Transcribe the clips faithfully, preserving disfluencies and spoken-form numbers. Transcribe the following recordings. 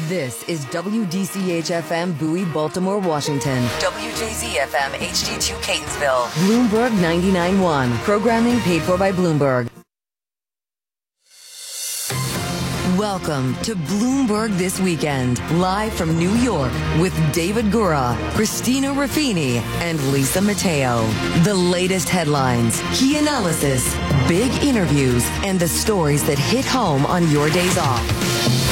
This is W D C H F M Bowie, Baltimore, Washington. W J Z F M H D two Catonsville. Bloomberg ninety-nine point one. Programming paid for by Bloomberg. Welcome to Bloomberg This Weekend, live from New York with David Gura, Christina Ruffini, and Lisa Mateo. The latest headlines, key analysis, big interviews, and the stories that hit home on your days off.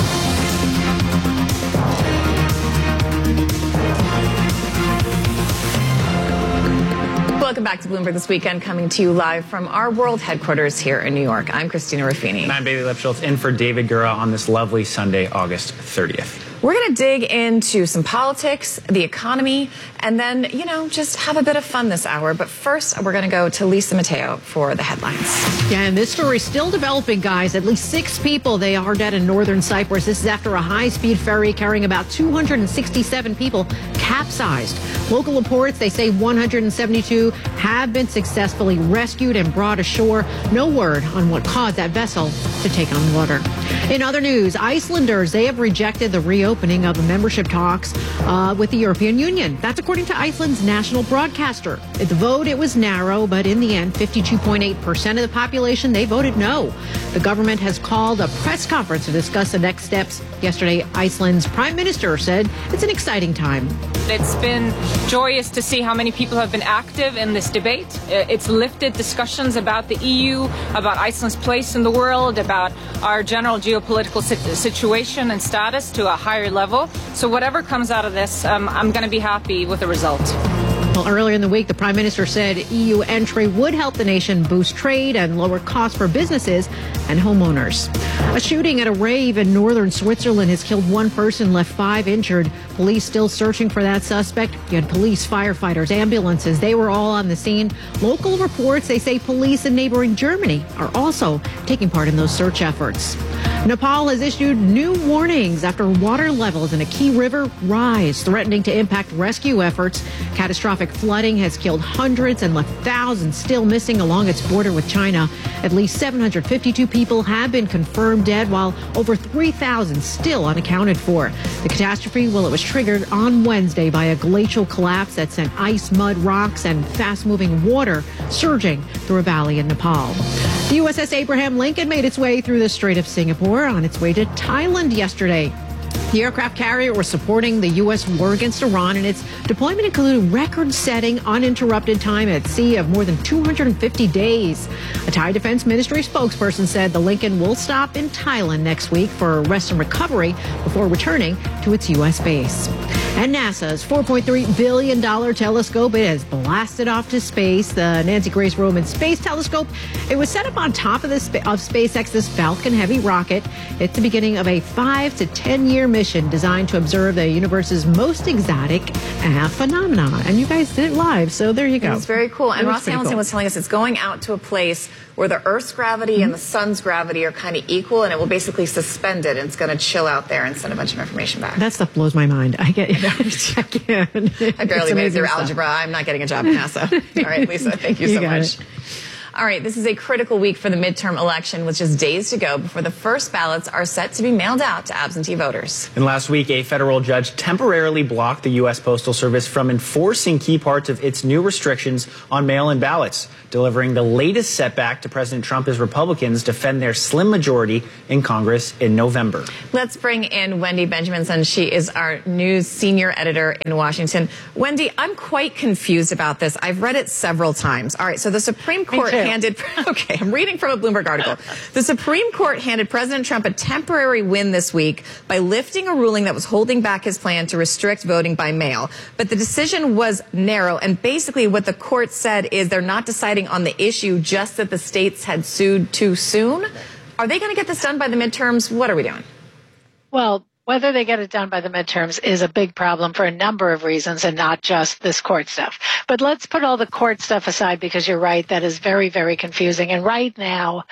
Welcome back to Bloomberg This Weekend, coming to you live from our world headquarters here in New York. I'm Christina Ruffini. And I'm Bailey Lipschultz, in for David Gura on this lovely Sunday, August thirtieth. We're going to dig into some politics, the economy, and then, you know, just have a bit of fun this hour. But first, we're going to go to Lisa Mateo for the headlines. Yeah, and this story is still developing, guys. At least six people, they are dead in northern Cyprus. This is after a high-speed ferry carrying about two hundred sixty-seven people capsized. Local reports, they say one hundred seventy-two have been successfully rescued and brought ashore. No word on what caused that vessel to take on water. In other news, Icelanders, they have rejected the reopening of the membership talks uh, with the European Union. That's according to Iceland's national broadcaster. At the vote, it was narrow, but in the end, fifty-two point eight percent of the population, they voted no. The government has called a press conference to discuss the next steps. Yesterday, Iceland's prime minister said it's an exciting time. It's been joyous to see how many people have been active in this debate. It's lifted discussions about the E U, about Iceland's place in the world, about our general geopolitical situation and status to a higher level. So whatever comes out of this, um, I'm going to be happy with the result. Well, earlier in the week, the prime minister said E U entry would help the nation boost trade and lower costs for businesses and homeowners. A shooting at a rave in northern Switzerland has killed one person, left five injured. Police still searching for that suspect. You had police, firefighters, ambulances. They were all on the scene. Local reports, they say police in neighboring Germany are also taking part in those search efforts. Nepal has issued new warnings after water levels in a key river rise, threatening to impact rescue efforts. Catastrophic flooding has killed hundreds and left thousands still missing along its border with China. At least seven hundred fifty-two people have been confirmed dead, while over three thousand still unaccounted for. The catastrophe, well, it was triggered on Wednesday by a glacial collapse that sent ice, mud, rocks, and fast-moving water surging through a valley in Nepal. The U S S Abraham Lincoln made its way through the Strait of Singapore on its way to Thailand yesterday. The aircraft carrier was supporting the U S war against Iran, and its deployment included record-setting uninterrupted time at sea of more than two hundred fifty days. A Thai Defense Ministry spokesperson said the Lincoln will stop in Thailand next week for rest and recovery before returning to its U S base. And NASA's four point three billion dollars telescope, it has blasted off to space. The Nancy Grace Roman Space Telescope, it was set up on top of, the, of SpaceX's Falcon Heavy rocket. It's the beginning of a five to ten year mission designed to observe the universe's most exotic uh, phenomena. And you guys did it live, so there you go. It's very cool. And Ross Hamilton cool. was telling us it's going out to a place where the Earth's gravity mm-hmm. and the sun's gravity are kind of equal, and it will basically suspend it, and it's going to chill out there and send a bunch of information back. That stuff blows my mind. I get it. I can. I barely made it through algebra. I'm not getting a job at NASA. All right, Lisa, thank you, you so much. It. All right, this is a critical week for the midterm election, with just days to go before the first ballots are set to be mailed out to absentee voters. And last week, a federal judge temporarily blocked the U S Postal Service from enforcing key parts of its new restrictions on mail-in ballots, delivering the latest setback to President Trump as Republicans defend their slim majority in Congress in November. Let's bring in Wendy Benjaminson. She is our news senior editor in Washington. Wendy, I'm quite confused about this. I've read it several times. All right, so the Supreme Court handed, okay, I'm reading from a Bloomberg article. The Supreme Court handed President Trump a temporary win this week by lifting a ruling that was holding back his plan to restrict voting by mail. But the decision was narrow, and basically what the court said is they're not deciding on the issue, just that the states had sued too soon. Are they going to get this done by the midterms? What are we doing? Well, whether they get it done by the midterms is a big problem for a number of reasons, and not just this court stuff. But let's put all the court stuff aside, because you're right, that is very, very confusing. And right now,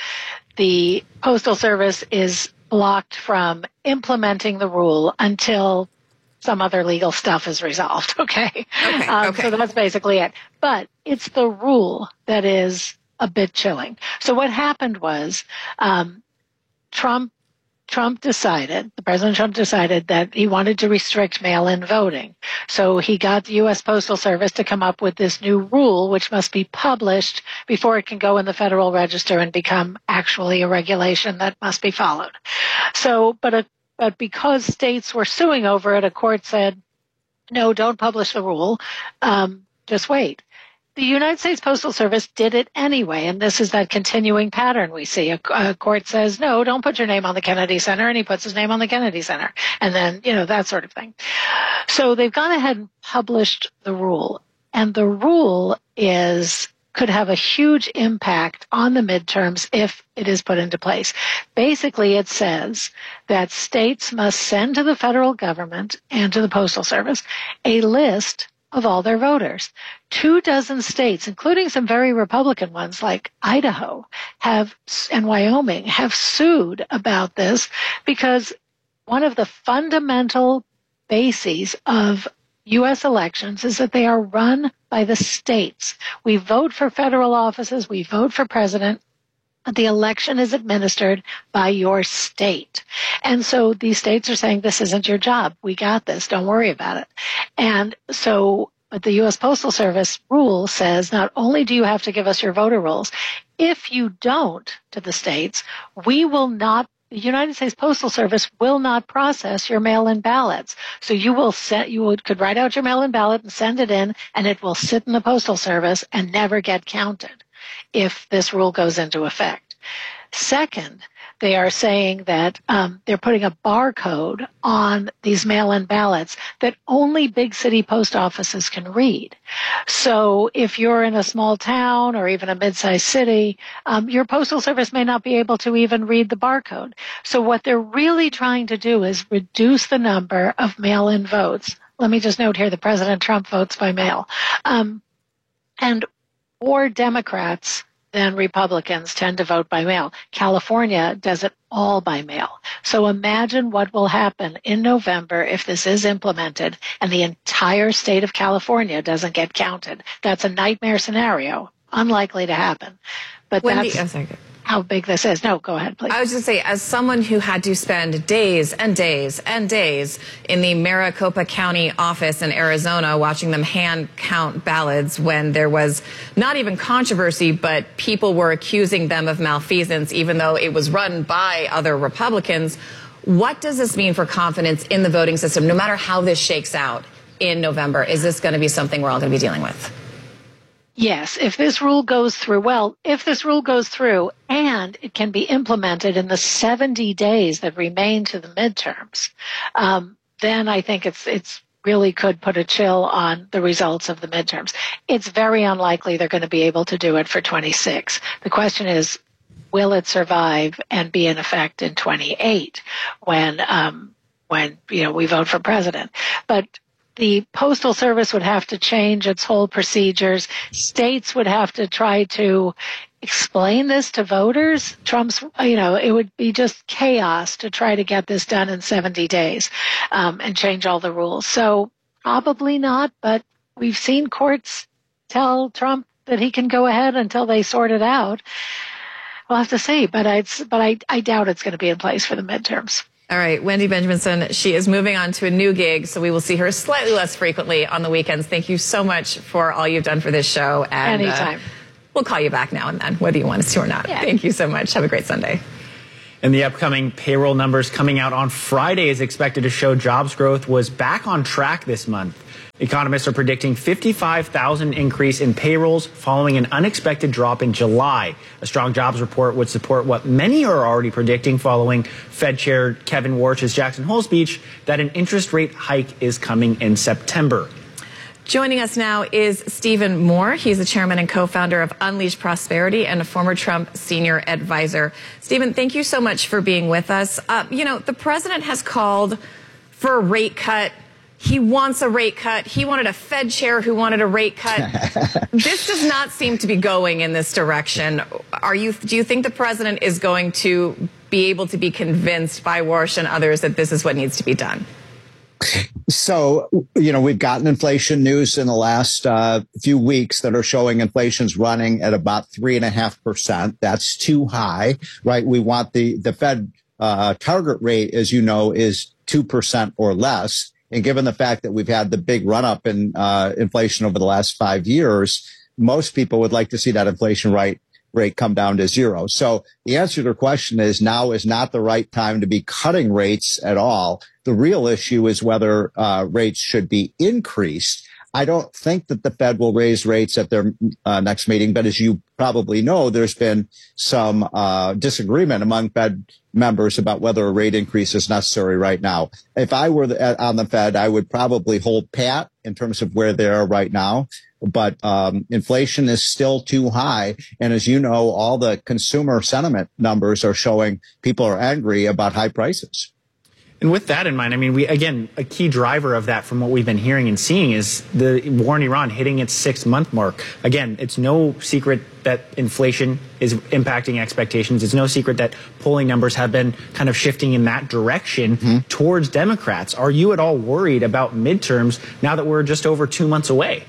the Postal Service is blocked from implementing the rule until some other legal stuff is resolved, okay? Okay, um, okay. So that's basically it. But it's the rule that is a bit chilling. So what happened was um, Trump Trump decided, the President Trump decided that he wanted to restrict mail-in voting. So he got the U S Postal Service to come up with this new rule, which must be published before it can go in the Federal Register and become actually a regulation that must be followed. So, but, a, but because states were suing over it, a court said, no, don't publish the rule. Um, just wait. The United States Postal Service did it anyway, and this is that continuing pattern we see. A, a court says, no, don't put your name on the Kennedy Center, and he puts his name on the Kennedy Center, and then, you know, that sort of thing. So they've gone ahead and published the rule, and the rule is could have a huge impact on the midterms if it is put into place. Basically, it says that states must send to the federal government and to the Postal Service a list of all their voters. Two dozen states, including some very Republican ones like Idaho have and Wyoming, have sued about this because one of the fundamental bases of U S elections is that they are run by the states. We vote for federal offices, we vote for president, but the election is administered by your state. And so these states are saying, this isn't your job. We got this. Don't worry about it. And so, but the U S Postal Service rule says not only do you have to give us your voter rolls, if you don't to the states, we will not, the United States Postal Service will not process your mail-in ballots. So you will set, you would, could write out your mail-in ballot and send it in, and it will sit in the Postal Service and never get counted if this rule goes into effect. Second, they are saying that um, they're putting a barcode on these mail-in ballots that only big city post offices can read. So if you're in a small town or even a mid-sized city, um, your postal service may not be able to even read the barcode. So what they're really trying to do is reduce the number of mail-in votes. Let me just note here that President Trump votes by mail. Um, and more Democrats than Republicans tend to vote by mail. California does it all by mail. So imagine what will happen in November if this is implemented and the entire state of California doesn't get counted. That's a nightmare scenario, unlikely to happen. But Wendy, that's oh, how big this is. No, go ahead, please. I was just say, as someone who had to spend days and days and days in the Maricopa County office in Arizona watching them hand count ballots when there was not even controversy, but people were accusing them of malfeasance, even though it was run by other Republicans. What does this mean for confidence in the voting system, no matter how this shakes out in November? Is this going to be something we're all going to be dealing with? Yes, if this rule goes through, well, if this rule goes through and it can be implemented in the seventy days that remain to the midterms, um, then I think it's it's really could put a chill on the results of the midterms. It's very unlikely they're going to be able to do it for twenty-six. The question is, will it survive and be in effect in twenty-eight when um, when you know we vote for president? But the Postal Service would have to change its whole procedures. States would have to try to explain this to voters. Trump's, you know, it would be just chaos to try to get this done in seventy days um, and change all the rules. So probably not, but we've seen courts tell Trump that he can go ahead until they sort it out. We'll have to see, but I, but I, I doubt it's going to be in place for the midterms. All right, Wendy Benjaminson, she is moving on to a new gig, so we will see her slightly less frequently on the weekends. Thank you so much for all you've done for this show. And, Anytime. Uh, we'll call you back now and then, whether you want us to or not. Yeah. Thank you so much. Have a great Sunday. And the upcoming payroll numbers coming out on Friday is expected to show jobs growth was back on track this month. Economists are predicting fifty-five thousand increase in payrolls following an unexpected drop in July. A strong jobs report would support what many are already predicting following Fed Chair Kevin Warsh's Jackson Hole speech that an interest rate hike is coming in September. Joining us now is Stephen Moore. He's the chairman and co-founder of Unleash Prosperity and a former Trump senior advisor. Stephen, thank you so much for being with us. Uh, you know, the president has called for a rate cut. He wants a rate cut. He wanted a Fed chair who wanted a rate cut. This does not seem to be going in this direction. Are you, do you think the president is going to be able to be convinced by Warsh and others that this is what needs to be done? So, you know, we've gotten inflation news in the last uh, few weeks that are showing inflation's running at about three and a half percent. That's too high, right? We want the, the Fed uh, target rate, as you know, is two percent or less. And given the fact that we've had the big run up in uh, inflation over the last five years, most people would like to see that inflation rate rate come down to zero. So the answer to the question is now is not the right time to be cutting rates at all. The real issue is whether uh, rates should be increased. I don't think that the Fed will raise rates at their uh, next meeting, but as you probably know, there's been some uh, disagreement among Fed members about whether a rate increase is necessary right now. If I were the, on the Fed, I would probably hold pat in terms of where they are right now. But um, inflation is still too high. And as you know, all the consumer sentiment numbers are showing people are angry about high prices. And with that in mind, I mean, we again, a key driver of that from what we've been hearing and seeing is the war in Iran hitting its six-month mark. Again, it's no secret that inflation is impacting expectations. It's no secret that polling numbers have been kind of shifting in that direction mm-hmm. towards Democrats. Are you at all worried about midterms now that we're just over two months away?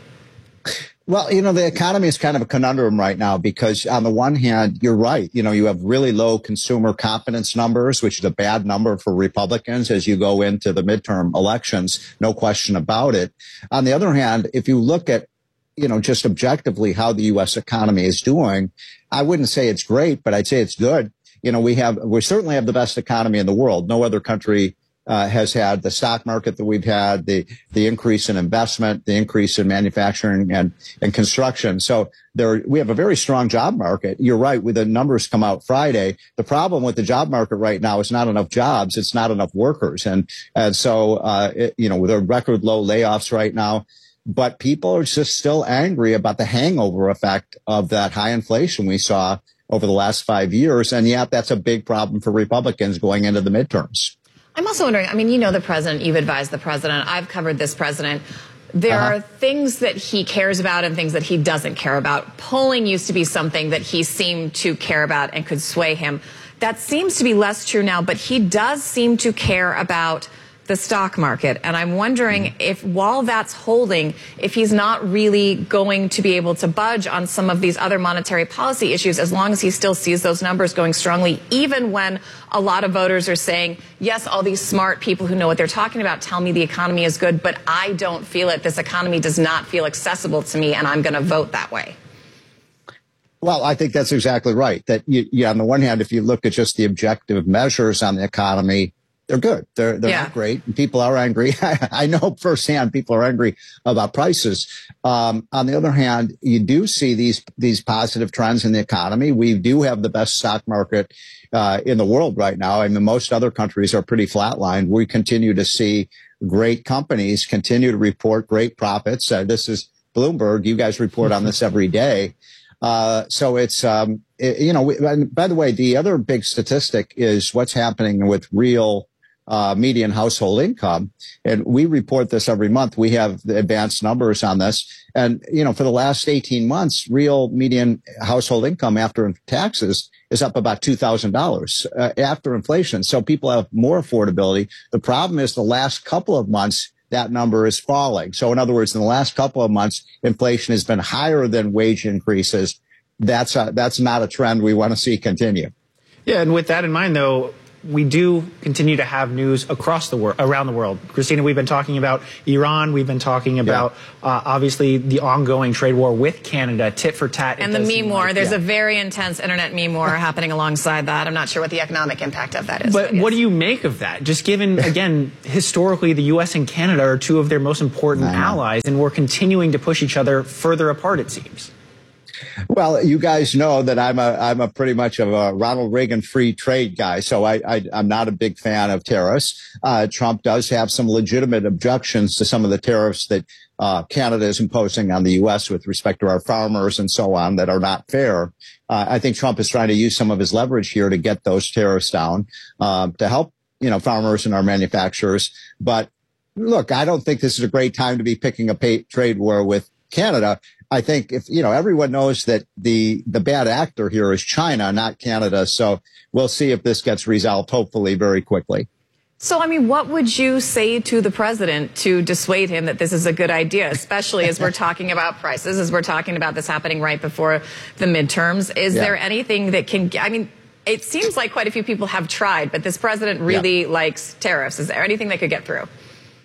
Well, you know, the economy is kind of a conundrum right now because on the one hand, you're right. You know, you have really low consumer confidence numbers, which is a bad number for Republicans as you go into the midterm elections. No question about it. On the other hand, if you look at, you know, just objectively how the U S economy is doing, I wouldn't say it's great, but I'd say it's good. You know, we have, we certainly have the best economy in the world. No other country Uh, has had the stock market that we've had, the the increase in investment, the increase in manufacturing and and construction. So there, we have a very strong job market. You're right. With the numbers come out Friday, the problem with the job market right now is not enough jobs. It's not enough workers, and and so uh, it, you know, with a record low layoffs right now. But people are just still angry about the hangover effect of that high inflation we saw over the last five years, and yet that's a big problem for Republicans going into the midterms. I'm also wondering, I mean, you know the president, you've advised the president, I've covered this president. There uh-huh. are things that he cares about and things that he doesn't care about. Polling used to be something that he seemed to care about and could sway him. That seems to be less true now, but he does seem to care about the stock market. And I'm wondering if while that's holding, if he's not really going to be able to budge on some of these other monetary policy issues as long as he still sees those numbers going strongly, even when a lot of voters are saying, yes, all these smart people who know what they're talking about tell me the economy is good, but I don't feel it. This economy does not feel accessible to me, and I'm going to vote that way. Well, I think that's exactly right. That you, yeah, on the one hand, if you look at just the objective measures on the economy, they're good. They're they're yeah. not great. People are angry. I know firsthand people are angry about prices. Um, on the other hand, you do see these these positive trends in the economy. We do have the best stock market uh, in the world right now. I mean, most other countries are pretty flatlined. We continue to see great companies continue to report great profits. Uh, this is Bloomberg. You guys report on this every day. Uh, so it's, um, it, you know, we, and by the way, the other big statistic is what's happening with real Uh, median household income. And we report this every month. We have the advanced numbers on this. And, you know, for the last eighteen months, real median household income after taxes is up about two thousand dollars uh, after inflation. So people have more affordability. The problem is the last couple of months, that number is falling. So in other words, in the last couple of months, inflation has been higher than wage increases. That's a, that's not a trend we want to see continue. Yeah. And with that in mind, though, we do continue to have news across the world, around the world. Christina, we've been talking about Iran. We've been talking about, yeah. uh, obviously, the ongoing trade war with Canada, tit for tat. And the meme war. Like, There's yeah. a very intense internet meme war happening alongside that. I'm not sure what the economic impact of that is. But what do you make of that? Just given, again, historically, the U S and Canada are two of their most important allies, and we're continuing to push each other further apart, it seems. Well, you guys know that I'm a I'm a pretty much of a Ronald Reagan free trade guy, so I, I I'm not a big fan of tariffs. Uh, Trump does have some legitimate objections to some of the tariffs that uh, Canada is imposing on the U S with respect to our farmers and so on that are not fair. Uh, I think Trump is trying to use some of his leverage here to get those tariffs down uh, to help you know farmers and our manufacturers. But look, I don't think this is a great time to be picking a pay, trade war with Canada. I think if, you know, everyone knows that the, the bad actor here is China, not Canada. So we'll see if this gets resolved, hopefully very quickly. So, I mean, what would you say to the president to dissuade him that this is a good idea, especially as we're talking about prices, as we're talking about this happening right before the midterms? Is yeah. there anything that can, I mean, it seems like quite a few people have tried, but this president really yeah. likes tariffs. Is there anything they could get through?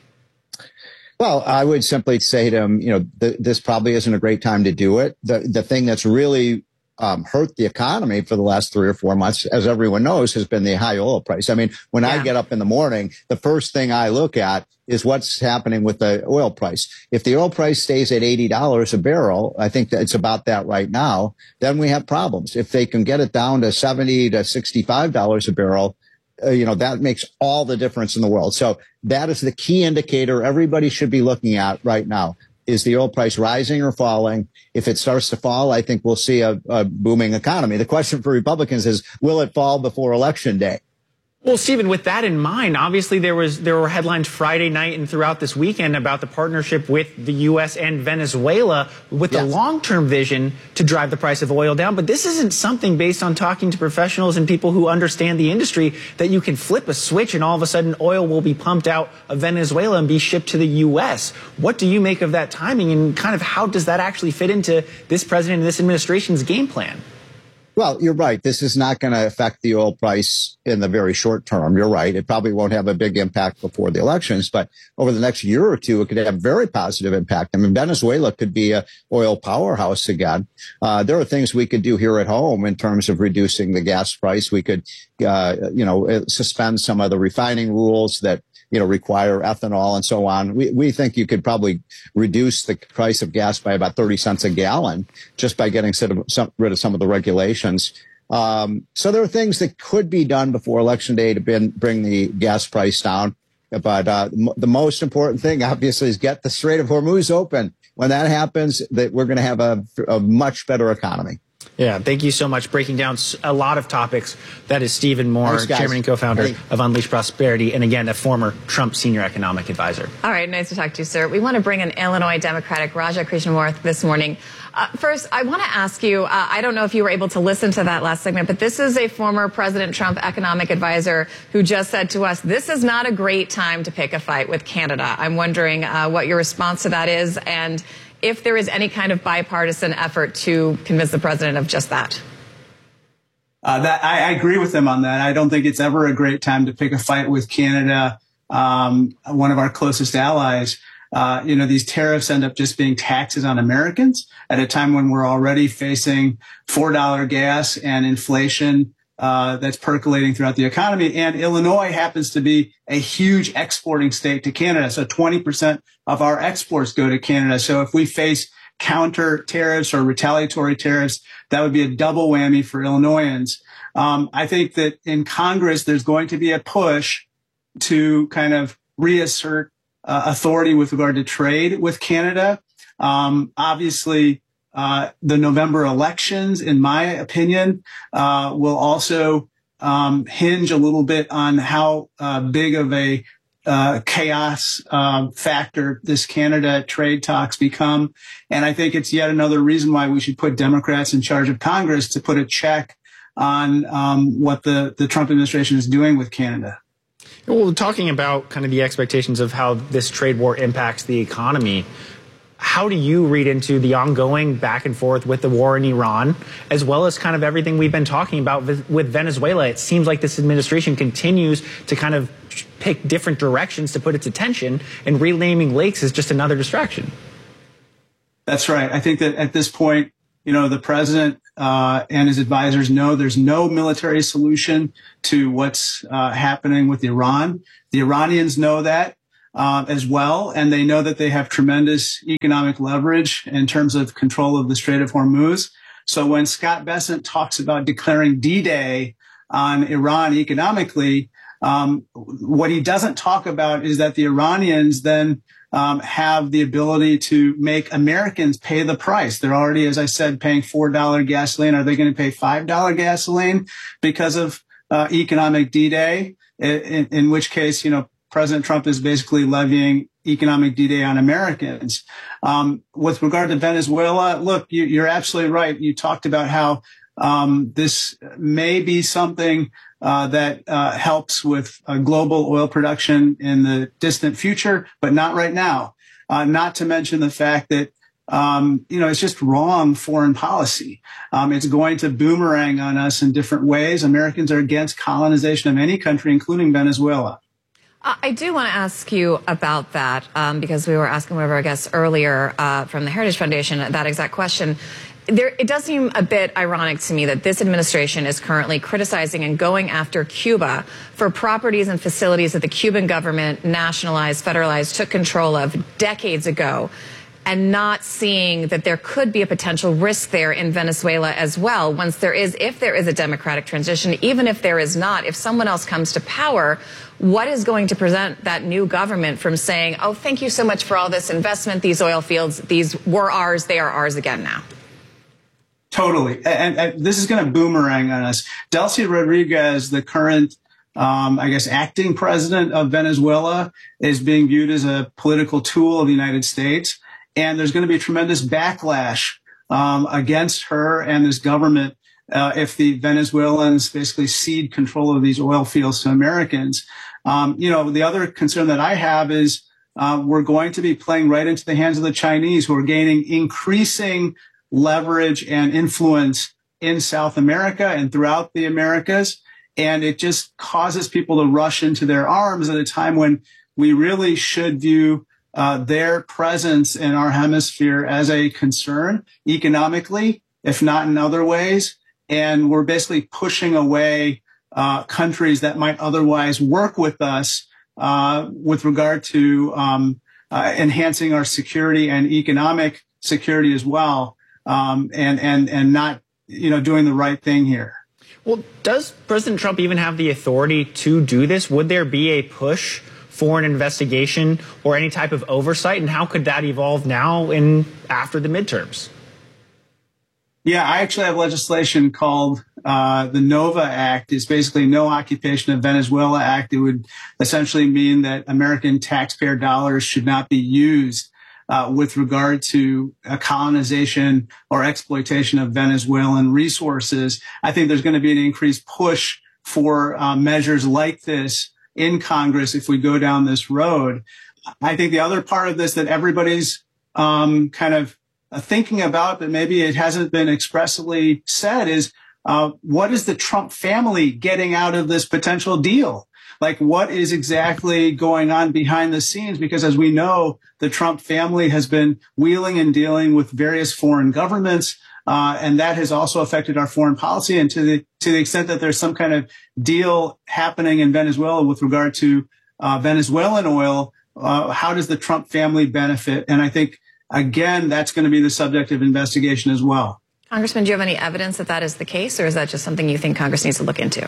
Well, I would simply say to him, you know, th- this probably isn't a great time to do it. The the thing that's really um, hurt the economy for the last three or four months, as everyone knows, has been the high oil price. I mean, when yeah. I get up in the morning, the first thing I look at is what's happening with the oil price. If the oil price stays at eighty dollars a barrel, I think that it's about that right now, then we have problems. If they can get it down to seventy to sixty-five dollars a barrel, uh, you know, that makes all the difference in the world. So that is the key indicator everybody should be looking at right now. Is the oil price rising or falling? If it starts to fall, I think we'll see a, a booming economy. The question for Republicans is, will it fall before Election Day? Well, Stephen, with that in mind, obviously there was there were headlines Friday night and throughout this weekend about the partnership with the U S and Venezuela with yes. the long-term vision to drive the price of oil down. But this isn't something, based on talking to professionals and people who understand the industry, that you can flip a switch and all of a sudden oil will be pumped out of Venezuela and be shipped to the U S. What do you make of that timing, and kind of how does that actually fit into this president and this administration's game plan? Well, you're right. This is not going to affect the oil price in the very short term. You're right. It probably won't have a big impact before the elections, but over the next year or two, it could have very positive impact. I mean, Venezuela could be a oil powerhouse again. Uh, there are things we could do here at home in terms of reducing the gas price. We could, uh, you know, suspend some of the refining rules that, you know, require ethanol and so on. We we think you could probably reduce the price of gas by about thirty cents a gallon just by getting some, rid of some of the regulations. Um, so there are things that could be done before Election Day to bin, bring the gas price down. But uh, the most important thing, obviously, is get the Strait of Hormuz open. When that happens, that we're going to have a, a much better economy. Yeah, thank you so much. Breaking down a lot of topics. That is Stephen Moore, Thanks, chairman and co-founder hey. of Unleash Prosperity, and again, a former Trump senior economic advisor. All right, nice to talk to you, sir. We want to bring in Illinois Democratic Raja Krishnamoorth this morning. Uh, first, I want to ask you, uh, I don't know if you were able to listen to that last segment, but this is a former President Trump economic advisor who just said to us, this is not a great time to pick a fight with Canada. I'm wondering uh, what your response to that is, and if there is any kind of bipartisan effort to convince the president of just that. Uh, that I, I agree with them on that. I don't think it's ever a great time to pick a fight with Canada, um, one of our closest allies. Uh, you know, these tariffs end up just being taxes on Americans at a time when we're already facing four dollar gas and inflation Uh, that's percolating throughout the economy. And Illinois happens to be a huge exporting state to Canada. So twenty percent of our exports go to Canada. So if we face counter tariffs or retaliatory tariffs, that would be a double whammy for Illinoisans. Um, I think that in Congress, there's going to be a push to kind of reassert uh, authority with regard to trade with Canada. Um, obviously, Uh, the November elections, in my opinion, uh, will also um, hinge a little bit on how uh, big of a uh, chaos uh, factor this Canada trade talks become. And I think it's yet another reason why we should put Democrats in charge of Congress to put a check on um, what the, the Trump administration is doing with Canada. Well, talking about kind of the expectations of how this trade war impacts the economy, how do you read into the ongoing back and forth with the war in Iran, as well as kind of everything we've been talking about with Venezuela? It seems like this administration continues to kind of pick different directions to put its attention, and renaming lakes is just another distraction. That's right. I think that at this point, you know, the president uh, and his advisors know there's no military solution to what's uh, happening with Iran. The Iranians know that. Uh, as well, and they know that they have tremendous economic leverage in terms of control of the Strait of Hormuz. So when Scott Bessent talks about declaring D-Day on Iran economically, um, what he doesn't talk about is that the Iranians then um, have the ability to make Americans pay the price. They're already, as I said, paying four dollar gasoline. Are they going to pay five dollar gasoline because of uh, economic D-Day? In, in, in which case, you know, President Trump is basically levying economic D-Day on Americans. Um, with regard to Venezuela, look, you, you're absolutely right. You talked about how um, this may be something uh, that uh, helps with uh, global oil production in the distant future, but not right now. Uh, not to mention the fact that um, you know, it's just wrong foreign policy. Um, it's going to boomerang on us in different ways. Americans are against colonization of any country, including Venezuela. I do want to ask you about that um, because we were asking one of our guests earlier uh, from the Heritage Foundation that exact question. There, it does seem a bit ironic to me that this administration is currently criticizing and going after Cuba for properties and facilities that the Cuban government nationalized, federalized, took control of decades ago, and not seeing that there could be a potential risk there in Venezuela as well. Once there is, if there is a democratic transition, even if there is not, if someone else comes to power, what is going to prevent that new government from saying, oh, thank you so much for all this investment, these oil fields, these were ours, they are ours again now? Totally. And, and this is going to boomerang on us. Delcy Rodriguez, the current, um, I guess, acting president of Venezuela, is being viewed as a political tool of the United States. And there's going to be a tremendous backlash um, against her and this government uh, if the Venezuelans basically cede control of these oil fields to Americans. Um, you know, the other concern that I have is uh, we're going to be playing right into the hands of the Chinese, who are gaining increasing leverage and influence in South America and throughout the Americas. And it just causes people to rush into their arms at a time when we really should view Uh, their presence in our hemisphere as a concern economically, if not in other ways. And we're basically pushing away uh, countries that might otherwise work with us uh, with regard to um, uh, enhancing our security and economic security as well, um, and and and not, you know, doing the right thing here. Well, does President Trump even have the authority to do this? Would there be a push for an investigation or any type of oversight, and how could that evolve now in after the midterms? Yeah, I actually have legislation called uh, the NOVA Act. It's basically No Occupation of Venezuela Act. It would essentially mean that American taxpayer dollars should not be used uh, with regard to a colonization or exploitation of Venezuelan resources. I think there's going to be an increased push for uh, measures like this in Congress if we go down this road. I think the other part of this that everybody's um, kind of uh, thinking about, but maybe it hasn't been expressly said, is uh, what is the Trump family getting out of this potential deal? Like, what is exactly going on behind the scenes? Because as we know, the Trump family has been wheeling and dealing with various foreign governments. Uh, and that has also affected our foreign policy. And to the to the extent that there's some kind of deal happening in Venezuela with regard to uh, Venezuelan oil, uh, how does the Trump family benefit? And I think, again, that's going to be the subject of investigation as well. Congressman, do you have any evidence that that is the case, or is that just something you think Congress needs to look into?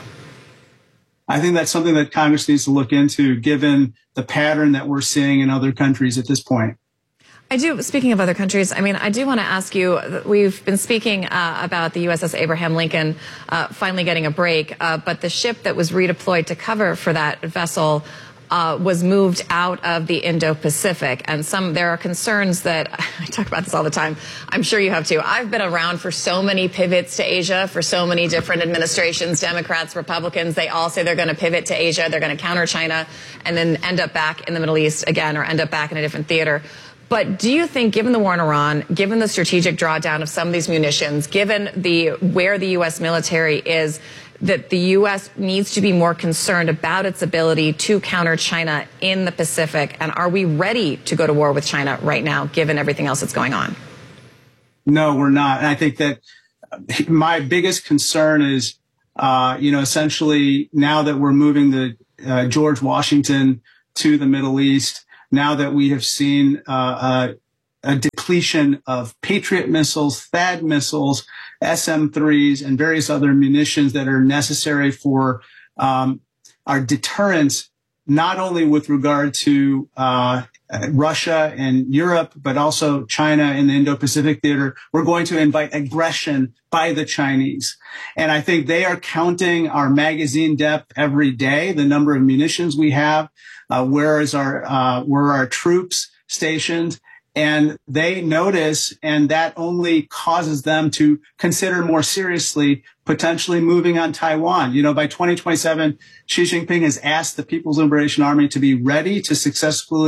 I think that's something that Congress needs to look into, given the pattern that we're seeing in other countries at this point. I do. Speaking of other countries, I mean, I do want to ask you, we've been speaking uh, about the U S S Abraham Lincoln uh, finally getting a break, uh, but the ship that was redeployed to cover for that vessel uh, was moved out of the Indo-Pacific. And some, there are concerns that, I talk about this all the time, I'm sure you have too. I've been around for so many pivots to Asia, for so many different administrations, Democrats, Republicans. They all say they're going to pivot to Asia, they're going to counter China, and then end up back in the Middle East again, or end up back in a different theater. But do you think, given the war in Iran, given the strategic drawdown of some of these munitions, given the where the U S military is, that the U S needs to be more concerned about its ability to counter China in the Pacific? And are we ready to go to war with China right now, given everything else that's going on? No, we're not. And I think that my biggest concern is, uh, you know, essentially now that we're moving the uh, George Washington to the Middle East, now that we have seen uh, a, a depletion of Patriot missiles, THAAD missiles, S M threes, and various other munitions that are necessary for um, our deterrence, not only with regard to uh, Russia and Europe, but also China in the Indo-Pacific theater, we're going to invite aggression by the Chinese. And I think they are counting our magazine depth every day, the number of munitions we have. Uh, where is our, uh, where are our troops stationed? And they notice, and that only causes them to consider more seriously potentially moving on Taiwan. You know, by twenty twenty-seven, Xi Jinping has asked the People's Liberation Army to be ready to successfully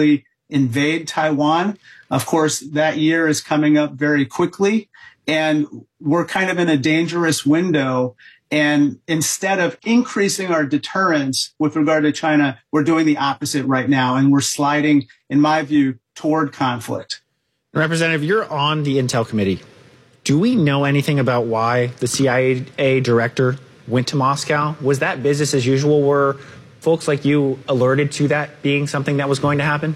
invade Taiwan. Of course, that year is coming up very quickly, and we're kind of in a dangerous window. And instead of increasing our deterrence with regard to China, we're doing the opposite right now. And we're sliding, in my view, toward conflict. Representative, you're on the Intel Committee. Do we know anything about why the C I A director went to Moscow? Was that business as usual? Were folks like you alerted to that being something that was going to happen?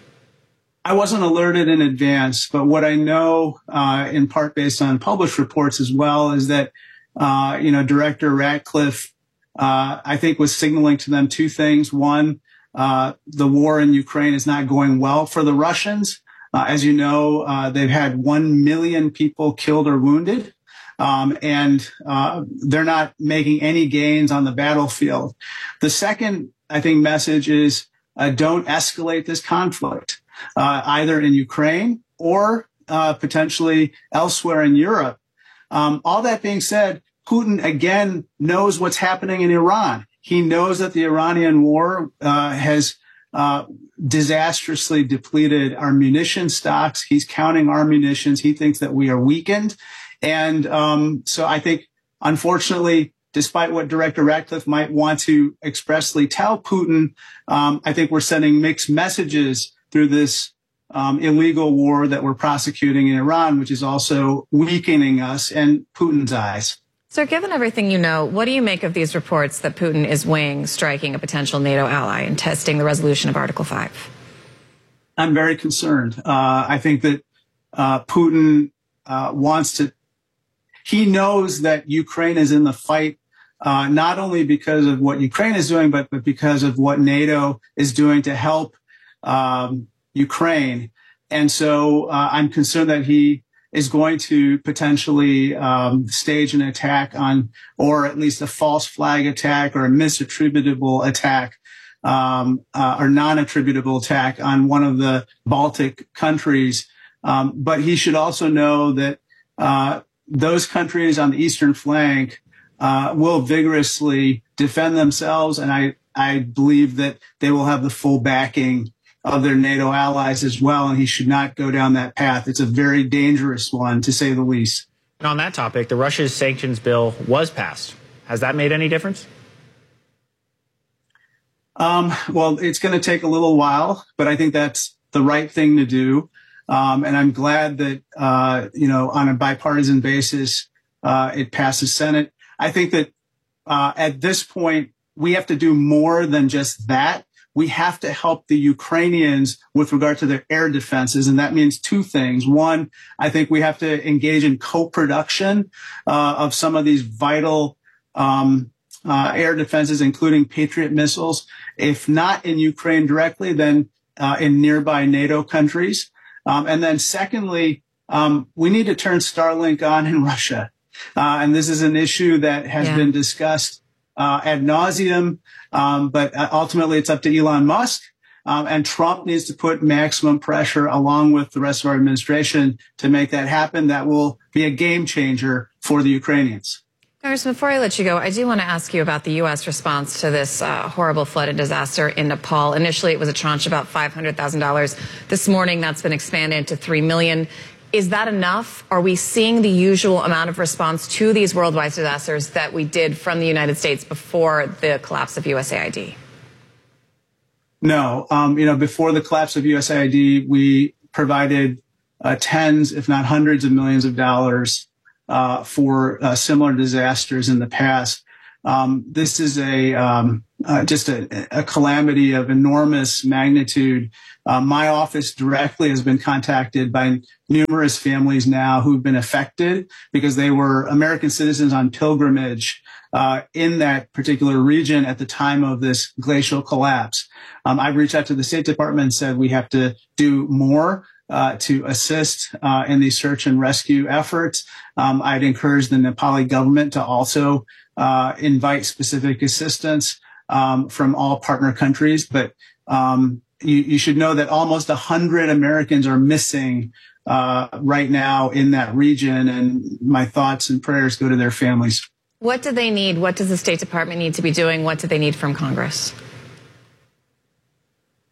I wasn't alerted in advance, but what I know, uh, in part based on published reports as well, is that, uh, you know, Director Ratcliffe, uh, I think was signaling to them two things. One, uh, the war in Ukraine is not going well for the Russians. Uh, as you know, uh, they've had one million people killed or wounded, um, and uh, they're not making any gains on the battlefield. The second, I think, message is uh, don't escalate this conflict, uh, either in Ukraine or uh, potentially elsewhere in Europe. Um, all that being said, Putin, again, knows what's happening in Iran. He knows that the Iranian war uh, has uh, disastrously depleted our munition stocks. He's counting our munitions. He thinks that we are weakened. And um, so I think, unfortunately, despite what Director Ratcliffe might want to expressly tell Putin, um, I think we're sending mixed messages through this um, illegal war that we're prosecuting in Iran, which is also weakening us in Putin's eyes. So given everything you know, what do you make of these reports that Putin is weighing striking a potential NATO ally and testing the resolution of Article five? I'm very concerned. Uh, I think that uh, Putin uh, wants to, he knows that Ukraine is in the fight, uh, not only because of what Ukraine is doing, but, but because of what NATO is doing to help um, Ukraine. And so uh, I'm concerned that he is going to potentially um, stage an attack on, or at least a false flag attack or a misattributable attack, um, uh, or non-attributable attack on one of the Baltic countries. Um, but he should also know that uh, those countries on the eastern flank uh, will vigorously defend themselves, and I, I believe that they will have the full backing of their NATO allies as well, and he should not go down that path. It's a very dangerous one, to say the least. And on that topic, the Russia's sanctions bill was passed. Has that made any difference? Um, well, it's going to take a little while, but I think that's the right thing to do. Um, and I'm glad that, uh, you know, on a bipartisan basis, uh, it passed the Senate. I think that uh, at this point, we have to do more than just that. We have to help the Ukrainians with regard to their air defenses. And that means two things. One, I think we have to engage in co-production uh, of some of these vital um, uh, air defenses, including Patriot missiles. If not in Ukraine directly, then uh, in nearby NATO countries. Um, and then secondly, um, we need to turn Starlink on in Russia. Uh, and this is an issue that has yeah. been discussed Uh, ad nauseum, um, but ultimately it's up to Elon Musk, um, and Trump needs to put maximum pressure along with the rest of our administration to make that happen. That will be a game changer for the Ukrainians. Congressman, before I let you go, I do want to ask you about the U S response to this uh, horrible flood and disaster in Nepal. Initially, it was a tranche about five hundred thousand dollars. This morning, that's been expanded to three million dollars. Is that enough? Are we seeing the usual amount of response to these worldwide disasters that we did from the United States before the collapse of U S A I D? No. Um, you know, before the collapse of U S A I D, we provided uh, tens, if not hundreds of millions of dollars uh, for uh, similar disasters in the past. Um, this is a um, uh, just a, a calamity of enormous magnitude. Uh, my office directly has been contacted by numerous families now who've been affected because they were American citizens on pilgrimage uh, in that particular region at the time of this glacial collapse. Um, I've reached out to the State Department and said we have to do more uh, to assist uh, in these search and rescue efforts. Um, I'd encourage the Nepali government to also uh, invite specific assistance um, from all partner countries, but um, You, you should know that almost one hundred Americans are missing uh, right now in that region, and my thoughts and prayers go to their families. What do they need? What does the State Department need to be doing? What do they need from Congress?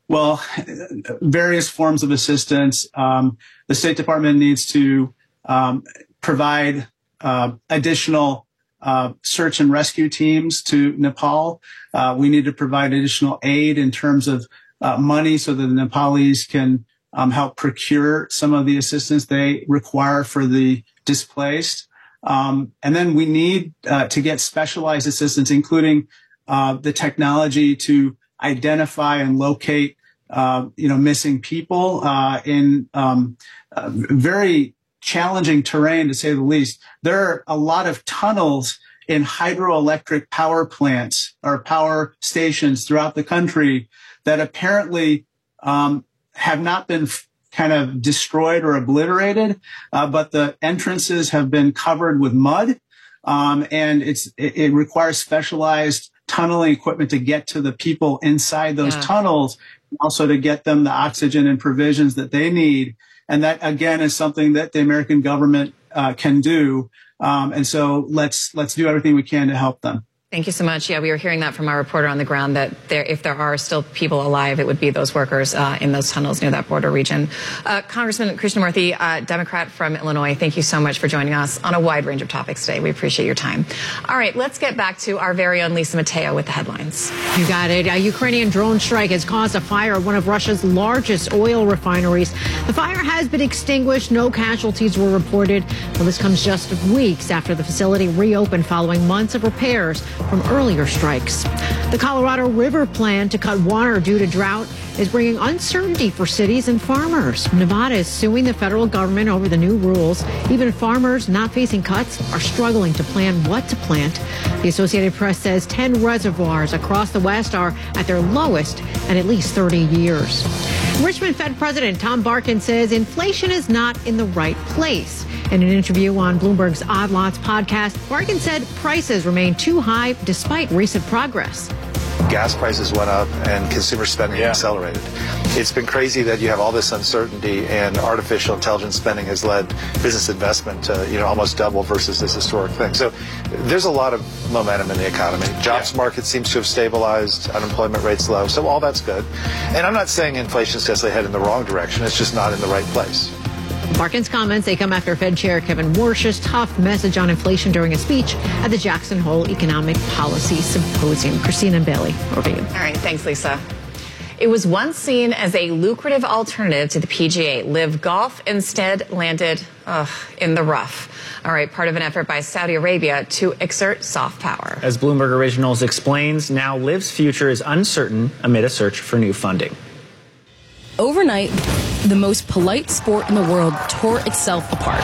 Well, various forms of assistance. Um, the State Department needs to um, provide uh, additional uh, search and rescue teams to Nepal. Uh, we need to provide additional aid in terms of uh, money so that the Nepalese can um, help procure some of the assistance they require for the displaced. Um, and then we need uh, to get specialized assistance, including uh, the technology to identify and locate, uh, you know, missing people uh, in um, uh, very challenging terrain, to say the least. There are a lot of tunnels in hydroelectric power plants or power stations throughout the country that apparently um, have not been f- kind of destroyed or obliterated, uh, but the entrances have been covered with mud, um, and it's it, it requires specialized tunneling equipment to get to the people inside those yeah. tunnels, also to get them the oxygen and provisions that they need. And that, again, is something that the American government uh, can do. Um, and so let's let's do everything we can to help them. Thank you so much. Yeah, we were hearing that from our reporter on the ground, that there, if there are still people alive, it would be those workers uh, in those tunnels near that border region. Uh, Congressman Krishnamurthy, uh, Democrat from Illinois, thank you so much for joining us on a wide range of topics today. We appreciate your time. All right, let's get back to our very own Lisa Mateo with the headlines. You got it. A Ukrainian drone strike has caused a fire at one of Russia's largest oil refineries. The fire has been extinguished. No casualties were reported. Well, this comes just weeks after the facility reopened following months of repairs from earlier strikes. The Colorado River plan to cut water due to drought is bringing uncertainty for cities and farmers. Nevada is suing the federal government over the new rules. Even farmers not facing cuts are struggling to plan what to plant. The Associated Press says ten reservoirs across the West are at their lowest in at least thirty years. Richmond Fed President Tom Barkin says inflation is not in the right place. In an interview on Bloomberg's Odd Lots podcast, Barkin said prices remain too high despite recent progress. Gas prices went up and consumer spending yeah. accelerated. It's been crazy that you have all this uncertainty, and artificial intelligence spending has led business investment to, you know, almost double versus this historic thing. So there's a lot of momentum in the economy. Jobs yeah. market seems to have stabilized, unemployment rates low, so all that's good. And I'm not saying inflation is necessarily headed in the wrong direction, it's just not in the right place. Barkin's comments, they come after Fed Chair Kevin Warsh's tough message on inflation during a speech at the Jackson Hole Economic Policy Symposium. Christina Bailey, over to you. All right, thanks, Lisa. It was once seen as a lucrative alternative to the P G A. Live Golf instead landed ugh, in the rough. All right, part of an effort by Saudi Arabia to exert soft power. As Bloomberg Originals explains, now Live's future is uncertain amid a search for new funding. Overnight, the most polite sport in the world tore itself apart.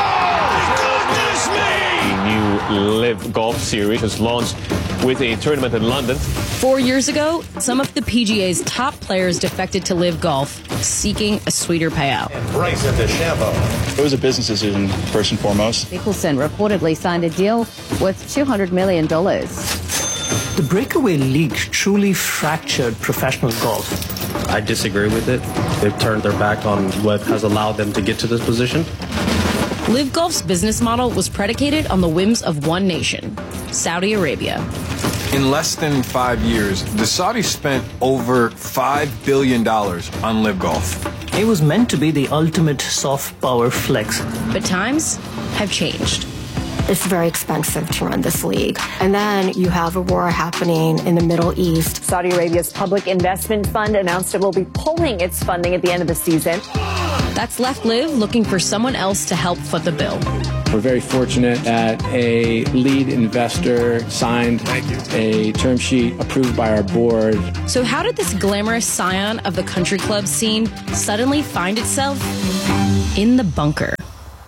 The new Live Golf Series was launched with a tournament in London. Four years ago, some of the P G A's top players defected to Live Golf, seeking a sweeter payout. Bryson DeChambeau. It was a business decision, first and foremost. Mickelson reportedly signed a deal worth two hundred million dollars. The breakaway league truly fractured professional golf. I disagree with it. They've turned their back on what has allowed them to get to this position. Live Golf's business model was predicated on the whims of one nation, Saudi Arabia. In less than five years, the Saudis spent over five billion dollars on Live Golf. It was meant to be the ultimate soft power flex. But times have changed. It's very expensive to run this league. And then you have a war happening in the Middle East. Saudi Arabia's Public Investment Fund announced it will be pulling its funding at the end of the season. That's left Live looking for someone else to help foot the bill. We're very fortunate that a lead investor signed a term sheet approved by our board. So how did this glamorous scion of the country club scene suddenly find itself in the bunker?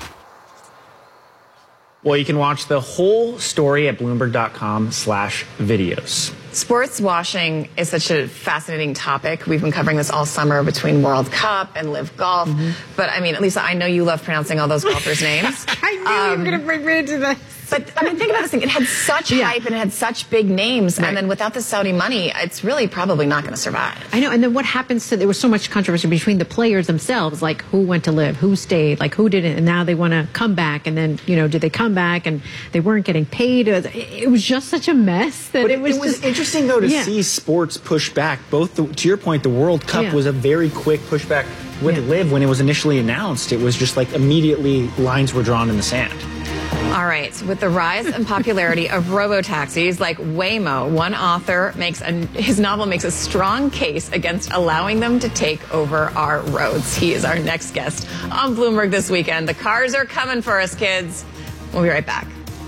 Well, you can watch the whole story at Bloomberg.com slash videos. Sports washing is such a fascinating topic. We've been covering this all summer between World Cup and Live Golf. Mm-hmm. But, I mean, Lisa, I know you love pronouncing all those golfers' names. I knew um, you were going to bring me into this. But I mean, think about this thing. It had such yeah. hype and it had such big names. Right. And then without the Saudi money, it's really probably not going to survive. I know. And then what happens to, there was so much controversy between the players themselves, like who went to live, who stayed, like who didn't. And now they want to come back. And then, you know, did they come back and they weren't getting paid? It was just such a mess. That but it was, it was just, interesting, though, to yeah. see sports push back. Both, the, to your point, the World Cup yeah. was a very quick pushback. With yeah. Live, when it was initially announced, it was just like immediately lines were drawn in the sand. All right. With the rise and popularity of robo-taxis like Waymo, one author makes a, his novel makes a strong case against allowing them to take over our roads. He is our next guest on Bloomberg This Weekend. The cars are coming for us, kids. We'll be right back.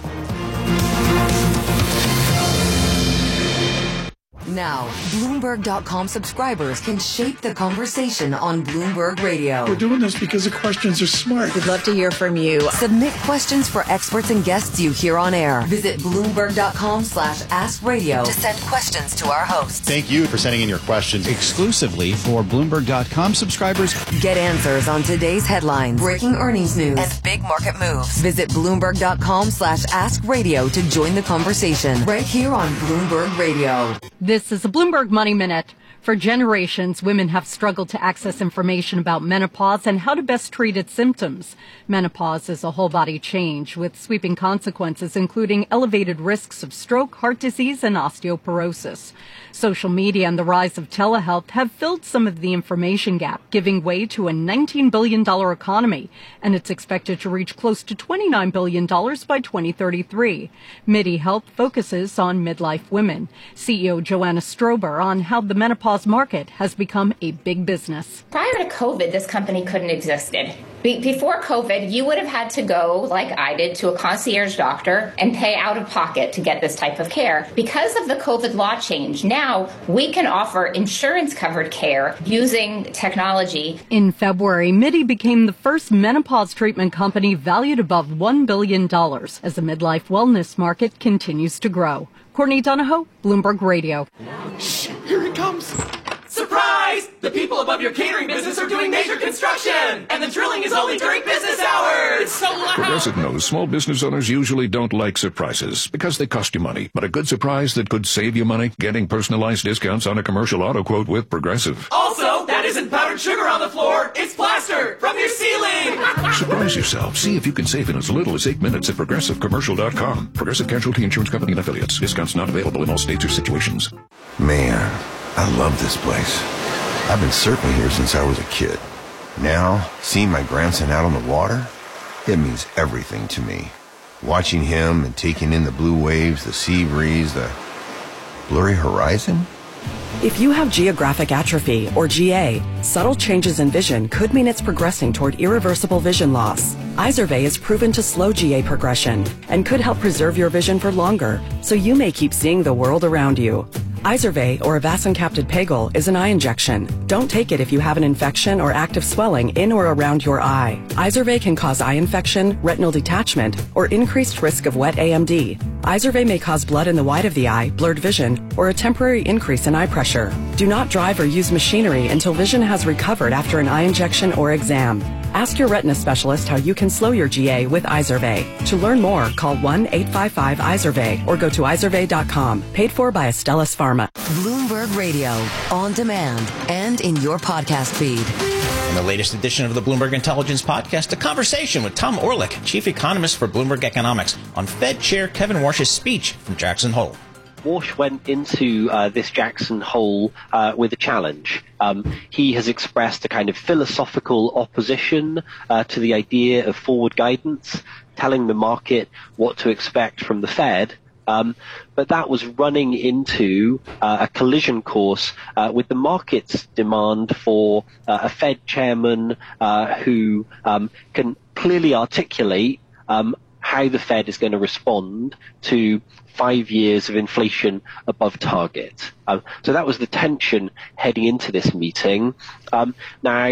Now, Bloomberg dot com subscribers can shape the conversation on Bloomberg Radio. We're doing this because the questions are smart. We'd love to hear from you. Submit questions for experts and guests you hear on air. Visit Bloomberg dot com slash ask radio to send questions to our hosts. Thank you for sending in your questions exclusively for Bloomberg dot com subscribers. Get answers on today's headlines, breaking earnings news, and big market moves. Visit Bloomberg dot com slash ask radio to join the conversation right here on Bloomberg Radio. This is a Bloomberg Money Minute. For generations, women have struggled to access information about menopause and how to best treat its symptoms. Menopause is a whole-body change with sweeping consequences, including elevated risks of stroke, heart disease, and osteoporosis. Social media and the rise of telehealth have filled some of the information gap, giving way to a nineteen billion dollars economy, and it's expected to reach close to twenty-nine billion dollars by twenty thirty-three. Midi Health focuses on midlife women. C E O Joanna Strober on how the menopause market has become a big business. Prior to COVID, this company couldn't have existed. Be- before COVID, you would have had to go, like I did, to a concierge doctor and pay out of pocket to get this type of care. Because of the COVID law change, now we can offer insurance-covered care using technology. In February, Midi became the first menopause treatment company valued above one billion dollars as the midlife wellness market continues to grow. Courtney Donahoe, Bloomberg Radio. Shh, here it comes. Surprise! The people above your catering business are doing major construction, and the drilling is only during business hours. It's so loud. Progressive knows small business owners usually don't like surprises because they cost you money. But a good surprise that could save you money, getting personalized discounts on a commercial auto quote with Progressive. Also, that isn't powdered sugar on the floor. It's plaster from your ceiling. Surprise yourself. See if you can save in as little as eight minutes at Progressive Commercial dot com. Progressive Casualty Insurance Company and Affiliates. Discounts not available in all states or situations. Man, I love this place. I've been surfing here since I was a kid. Now, seeing my grandson out on the water, it means everything to me. Watching him and taking in the blue waves, the sea breeze, the blurry horizon. If you have geographic atrophy, or G A, subtle changes in vision could mean it's progressing toward irreversible vision loss. Izervay is proven to slow G A progression and could help preserve your vision for longer, so you may keep seeing the world around you. Izervay, or avacincaptad pegol, is an eye injection. Don't take it if you have an infection or active swelling in or around your eye. Izervay can cause eye infection, retinal detachment, or increased risk of wet A M D. Izervay may cause blood in the white of the eye, blurred vision, or a temporary increase in eye pressure. Do not drive or use machinery until vision has recovered after an eye injection or exam. Ask your retina specialist how you can slow your G A with Izervay. To learn more, call one eight five five Izervay or go to izervay dot com. Paid for by Astellas Pharma. Bloomberg Radio, on demand and in your podcast feed. In the latest edition of the Bloomberg Intelligence Podcast, a conversation with Tom Orlik, chief economist for Bloomberg Economics, on Fed Chair Kevin Warsh's speech from Jackson Hole. Warsh went into uh, this Jackson Hole uh, with a challenge. Um, he has expressed a kind of philosophical opposition uh, to the idea of forward guidance, telling the market what to expect from the Fed. Um, but that was running into uh, a collision course uh, with the market's demand for uh, a Fed chairman uh, who um, can clearly articulate um, how the Fed is going to respond to five years of inflation above target. Um, so that was the tension heading into this meeting. Um, now,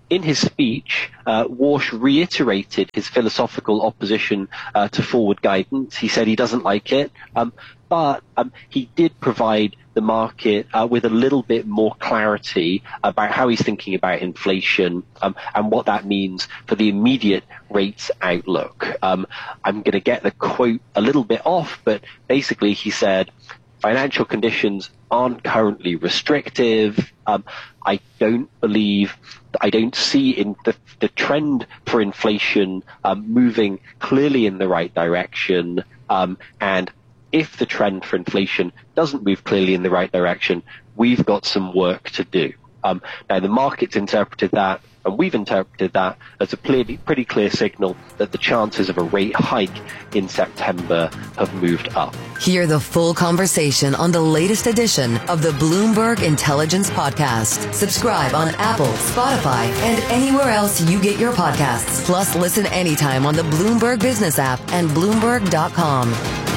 in his speech, uh, Warsh reiterated his philosophical opposition uh, to forward guidance. He said he doesn't like it, um, but um, he did provide the market uh, with a little bit more clarity about how he's thinking about inflation um, and what that means for the immediate rates outlook. Um, I'm going to get the quote a little bit off, but basically he said, financial conditions aren't currently restrictive. Um, I don't believe, I don't see in the, the trend for inflation um, moving clearly in the right direction. Um, and if the trend for inflation doesn't move clearly in the right direction, we've got some work to do. Um, now, the market's interpreted that, and we've interpreted that as a pretty, pretty clear signal that the chances of a rate hike in September have moved up. Hear the full conversation on the latest edition of the Bloomberg Intelligence Podcast. Subscribe on Apple, Spotify, and anywhere else you get your podcasts. Plus, listen anytime on the Bloomberg Business app and Bloomberg dot com.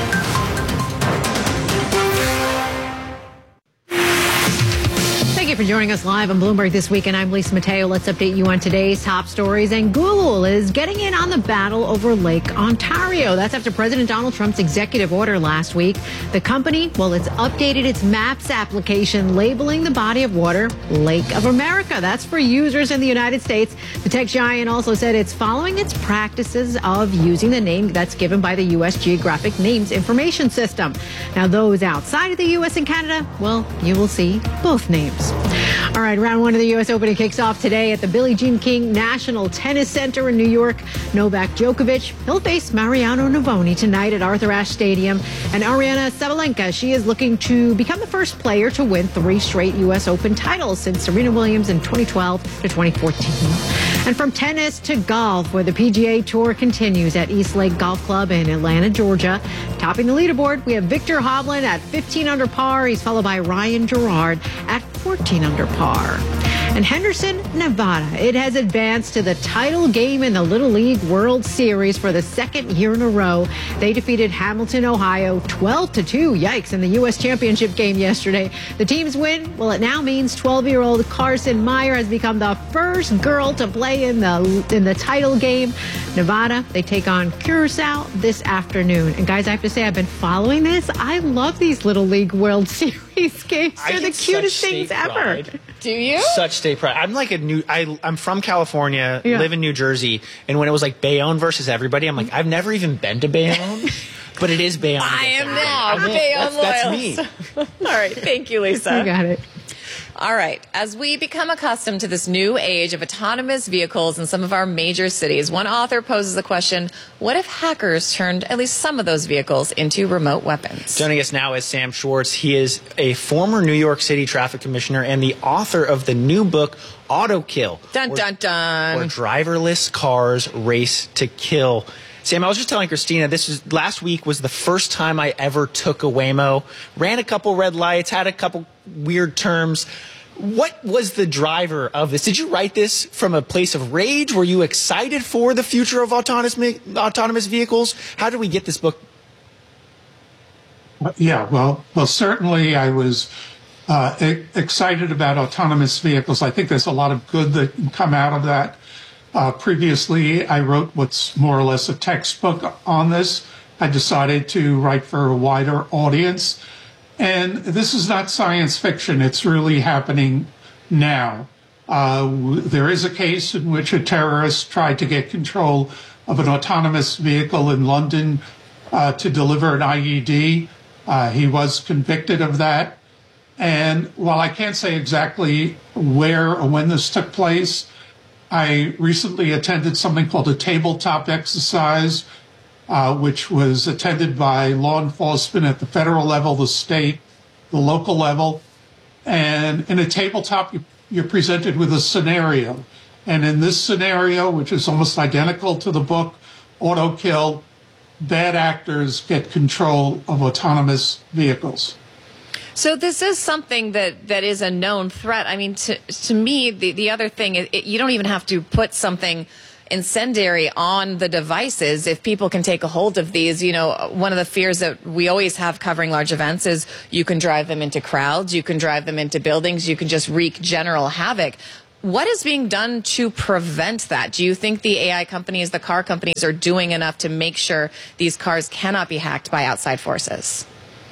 Thank you for joining us live on Bloomberg This Week, and I'm Lisa Mateo. Let's update you on today's top stories. And Google is getting in on the battle over Lake Ontario. That's after President Donald Trump's executive order last week. The company, well, it's updated its Maps application, labeling the body of water Lake of America. That's for users in the United States. The tech giant also said it's following its practices of using the name that's given by the U S Geographic Names Information System. Now, those outside of the U S and Canada, well, you will see both names. All right, round one of the U S Open kicks off today at the Billie Jean King National Tennis Center in New York. Novak Djokovic, he'll face Mariano Navoni tonight at Arthur Ashe Stadium. And Ariana Sabalenka, she is looking to become the first player to win three straight U S Open titles since Serena Williams in twenty twelve to twenty fourteen. And from tennis to golf, where the P G A Tour continues at East Lake Golf Club in Atlanta, Georgia. Topping the leaderboard, we have Victor Hovland at fifteen under par. He's followed by Ryan Gerard at fourteen under par. And Henderson, Nevada, it has advanced to the title game in the Little League World Series for the second year in a row. They defeated Hamilton, Ohio, twelve to two. Yikes, in the U S Championship game yesterday. The team's win, well, it now means twelve-year-old Carson Meyer has become the first girl to play in the in the title game. Nevada, they take on Curacao this afternoon. And guys, I have to say, I've been following this. I love these Little League World Series games. They're the cutest things ever. Do you? Such state pride. I'm like a new. I, I'm from California, Yeah. live in New Jersey, and when it was like Bayonne versus everybody, I'm like, I've never even been to Bayonne, but it is Bayonne. I am everybody. now I mean, Bayonne that's, loyal. that's me. All right. Thank you, Lisa. You got it. All right. As we become accustomed to this new age of autonomous vehicles in some of our major cities, one author poses the question, what if hackers turned at least some of those vehicles into remote weapons? Joining us now is Sam Schwartz. He is a former New York City traffic commissioner and the author of the new book, Auto Kill. Dun, where, dun, dun. Where driverless cars race to kill. Sam, I was just telling Christina, this was last week was the first time I ever took a Waymo, ran a couple red lights, had a couple weird terms. What was the driver of this? Did you write this from a place of rage? Were you excited for the future of autonomous autonomous vehicles? How did we get this book? Yeah, well, well, certainly I was uh, e- excited about autonomous vehicles. I think there's a lot of good that can come out of that. Uh, previously, I wrote what's more or less a textbook on this. I decided to write for a wider audience. And this is not science fiction. It's really happening now. Uh, w- there is a case in which a terrorist tried to get control of an autonomous vehicle in London uh, to deliver an I E D. Uh, he was convicted of that. And while I can't say exactly where or when this took place, I recently attended something called a tabletop exercise, uh, which was attended by law enforcement at the federal level, the state, the local level. And in a tabletop, you, you're presented with a scenario. And in this scenario, which is almost identical to the book, Auto Kill, bad actors get control of autonomous vehicles. So this is something that, that is a known threat. I mean, to to me, the, the other thing is it, you don't even have to put something incendiary on the devices. If people can take a hold of these, you know, one of the fears that we always have covering large events is you can drive them into crowds, you can drive them into buildings, you can just wreak general havoc. What is being done to prevent that? Do you think the A I companies, the car companies, are doing enough to make sure these cars cannot be hacked by outside forces?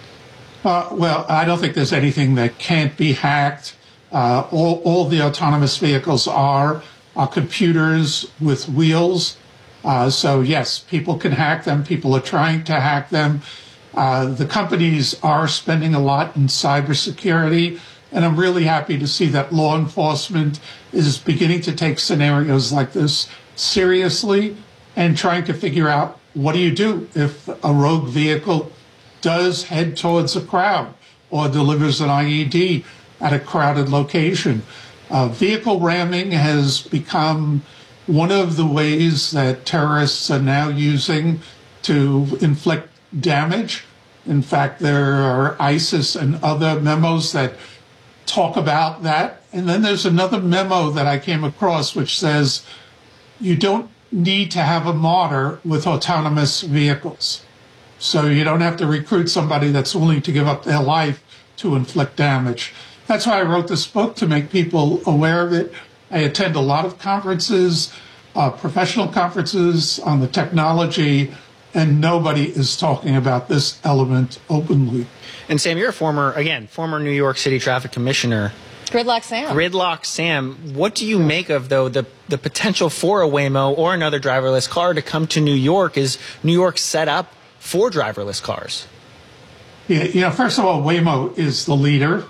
Uh, well, I don't think there's anything that can't be hacked. Uh, all, all the autonomous vehicles are, are computers with wheels. Uh, so, yes, people can hack them. People are trying to hack them. Uh, the companies are spending a lot in cybersecurity. And I'm really happy to see that law enforcement is beginning to take scenarios like this seriously and trying to figure out, what do you do if a rogue vehicle does head towards a crowd or delivers an I E D at a crowded location? Uh, vehicle ramming has become one of the ways that terrorists are now using to inflict damage. In fact, there are ISIS and other memos that talk about that. And then there's another memo that I came across which says you don't need to have a martyr with autonomous vehicles. So you don't have to recruit somebody that's willing to give up their life to inflict damage. That's why I wrote this book, to make people aware of it. I attend a lot of conferences, uh, professional conferences on the technology, and nobody is talking about this element openly. And Sam, you're a former, again, former New York City traffic commissioner. Gridlock Sam. Gridlock Sam. What do you make of, though, the, the potential for a Waymo or another driverless car to come to New York? Is New York set up for driverless cars? Yeah, you know, first of all, Waymo is the leader.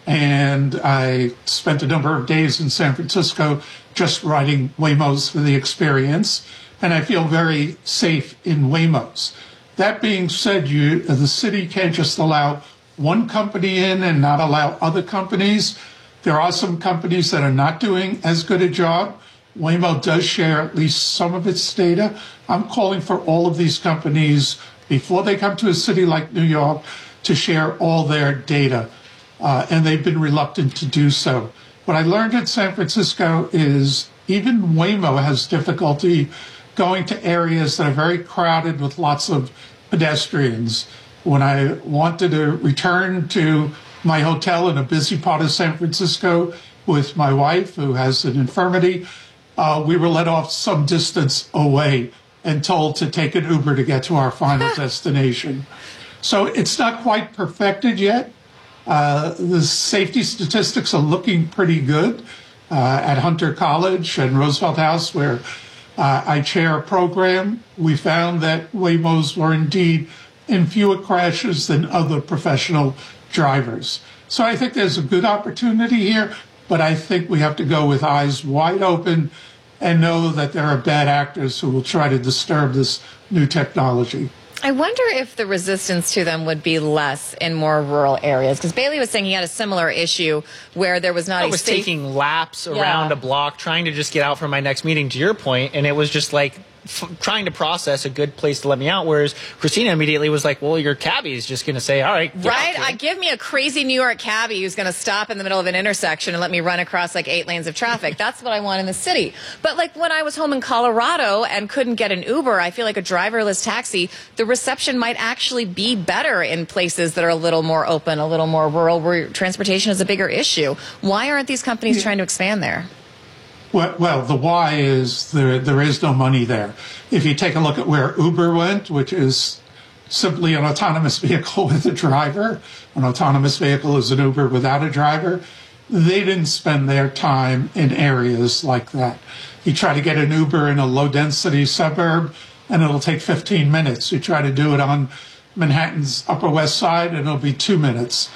And I spent a number of days in San Francisco just riding Waymos for the experience. And I feel very safe in Waymos. That being said, you, the city can't just allow one company in and not allow other companies. There are some companies that are not doing as good a job. Waymo does share at least some of its data. I'm calling for all of these companies, before they come to a city like New York, to share all their data. Uh, and they've been reluctant to do so. What I learned in San Francisco is even Waymo has difficulty going to areas that are very crowded with lots of pedestrians. When I wanted to return to my hotel in a busy part of San Francisco with my wife, who has an infirmity, uh, we were let off some distance away and told to take an Uber to get to our final destination. So it's not quite perfected yet. Uh, the safety statistics are looking pretty good uh, at Hunter College and Roosevelt House, where uh, I chair a program. We found that Waymos were indeed in fewer crashes than other professional drivers. So I think there's a good opportunity here, but I think we have to go with eyes wide open and know that there are bad actors who will try to disturb this new technology. I wonder if the resistance to them would be less in more rural areas, because Bailey was saying he had a similar issue where there was not I a was safe... taking laps Yeah. around a block trying to just get out for my next meeting, to your point, and it was just like f trying to process a good place to let me out, whereas Christina immediately was like, well, your cabbie is just going to say, all right, get Right? out, I give me a crazy New York cabbie who's going to stop in the middle of an intersection and let me run across like eight lanes of traffic. That's what I want in the city. But like when I was home in Colorado and couldn't get an Uber, I feel like a driverless taxi, the reception might actually be better in places that are a little more open, a little more rural, where transportation is a bigger issue. Why aren't these companies yeah. trying to expand there? Well, well, the why is there, there is no money there. If you take a look at where Uber went, which is simply an autonomous vehicle with a driver, an autonomous vehicle is an Uber without a driver, they didn't spend their time in areas like that. You try to get an Uber in a low-density suburb, and it'll take fifteen minutes. You try to do it on Manhattan's Upper West Side, and it'll be two minutes.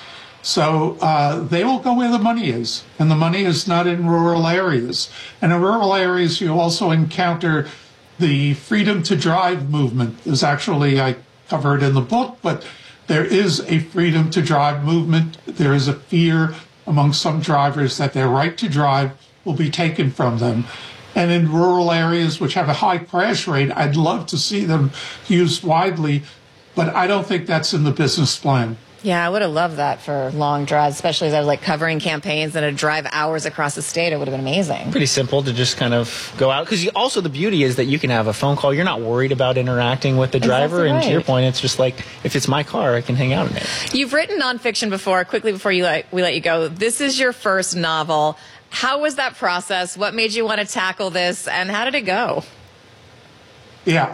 So uh, they will go where the money is, and the money is not in rural areas. And in rural areas, you also encounter the freedom to drive movement. There's actually, I cover it in the book, but there is a freedom to drive movement. There is a fear among some drivers that their right to drive will be taken from them. And in rural areas which have a high crash rate, I'd love to see them used widely, but I don't think that's in the business plan. Yeah, I would have loved that for long drives, especially as I was like covering campaigns and I'd drive hours across the state. It would have been amazing. Pretty simple to just kind of go out. Because also the beauty is that you can have a phone call. You're not worried about interacting with the driver. Exactly right. And to your point, it's just like, if it's my car, I can hang out in it. You've written nonfiction before. Quickly before you let, we let you go, this is your first novel. How was that process? What made you want to tackle this, and how did it go? Yeah,